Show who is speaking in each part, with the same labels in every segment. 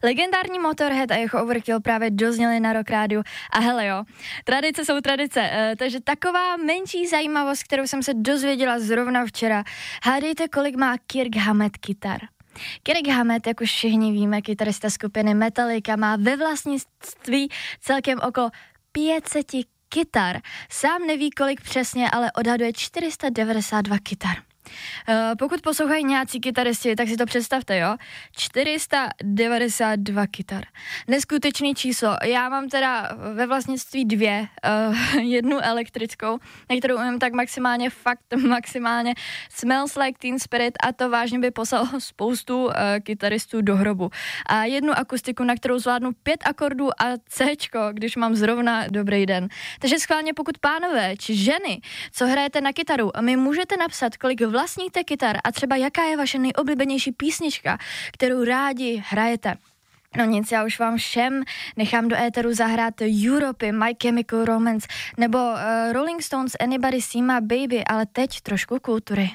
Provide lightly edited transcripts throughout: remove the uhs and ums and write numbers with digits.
Speaker 1: Legendární Motorhead a jeho Overkill právě dozněli na Rock Rádiu. A hele jo, tradice jsou tradice, takže taková menší zajímavost, kterou jsem se dozvěděla zrovna včera. Hádejte, kolik má Kirk Hammett kytar. Kirk Hammett, jak už všichni víme, kytarista skupiny Metallica, má ve vlastnictví celkem okolo 500 kytar. Sám neví, kolik přesně, ale odhaduje 492 kytar. Pokud poslouchají nějací kytaristi, tak si to představte, jo? 492 kytar. Neskutečný číslo. Já mám teda ve vlastnictví 2, jednu elektrickou, na kterou umím tak maximálně Smells Like Teen Spirit, a to vážně by poslalo spoustu kytaristů do hrobu. A jednu akustiku, na kterou zvládnu 5 akordů a Cčko, když mám zrovna dobrý den. Takže schválně, pokud pánové či ženy, co hrajete na kytaru, mi můžete napsat, kolik vlastníte kytar a třeba jaká je vaše nejoblíbenější písnička, kterou rádi hrajete. No nic, já už vám všem nechám do éteru zahrát Europy, My Chemical Romance nebo Rolling Stones Anybody See My Baby, ale teď trošku kultury.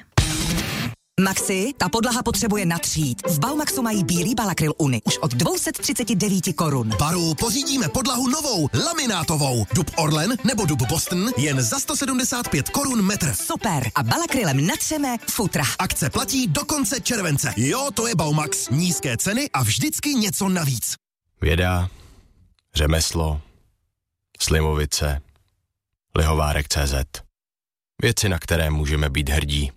Speaker 2: Maxi, ta podlaha potřebuje natřít. V Baumaxu mají bílý Balakryl Uni už od 239 korun.
Speaker 3: Baru pořídíme podlahu novou, laminátovou. Dub Orlen nebo dub Boston jen za 175 korun metr.
Speaker 2: Super. A Balakrylem natřeme futra.
Speaker 3: Akce platí do konce července. Jo, to je Baumax. Nízké ceny a vždycky něco navíc.
Speaker 4: Věda, řemeslo, Slimovice, Lihovárek.cz. Věci, na které můžeme být hrdí.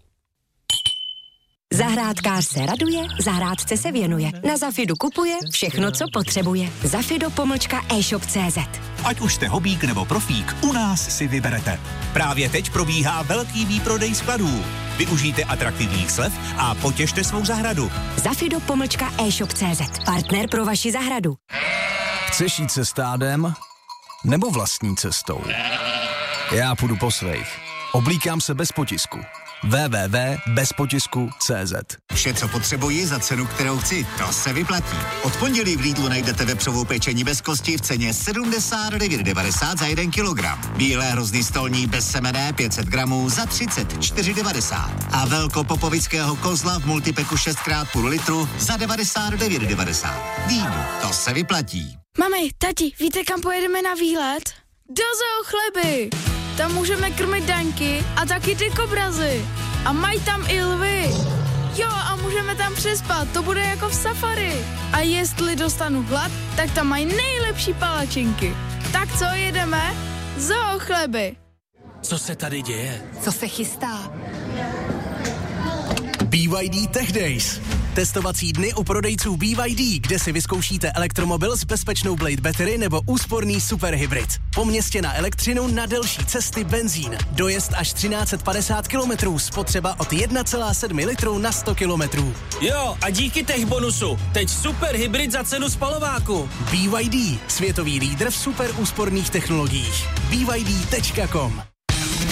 Speaker 2: Zahrádkář se raduje, zahrádce se věnuje. Na Zafidu kupuje všechno, co potřebuje. Zafido-e-shop.cz.
Speaker 5: Ať už jste hobík nebo profík, u nás si vyberete. Právě teď probíhá velký výprodej skladů. Využijte atraktivních slev a potěšte svou zahradu.
Speaker 2: Zafido-e-shop.cz. Partner pro vaši zahradu.
Speaker 6: Chceš jít se stádem nebo vlastní cestou? Já půjdu po svých. Oblíkám se bez potisku. www.bezpotisku.cz.
Speaker 7: Vše, co potřebuji za cenu, kterou chci, to se vyplatí. Od pondělí v Lidlu najdete vepřovou pečení bez kosti v ceně 79,90 za 1 kilogram. Bílé hrozný stolní bez semene 500 gramů za 34,90. A velkopopovického kozla v multipeku 6x půl litru za 99,90. Lidl, to se vyplatí.
Speaker 8: Mami, tati, víte, kam pojedeme na výlet? Do Zoo Chleby! Tam můžeme krmit daňky a taky ty kobrazy. A mají tam i lvy. Jo, a můžeme tam přespat, to bude jako v safari. A jestli dostanu hlad, tak tam mají nejlepší palačinky. Tak co, jedeme? Zoo Chleby.
Speaker 9: Co se tady děje?
Speaker 2: Co se chystá?
Speaker 9: BYD Tech Days. Testovací dny u prodejců BYD, kde si vyzkoušíte elektromobil s bezpečnou Blade Battery nebo úsporný superhybrid. Po městě na elektřinu, na delší cesty benzín. Dojezd až 1350 km, spotřeba od 1,7 litru na 100 km.
Speaker 10: Jo, a díky tech bonusu, teď superhybrid za cenu spalováku.
Speaker 9: BYD, světový lídr v super úsporných technologiích. BYD.com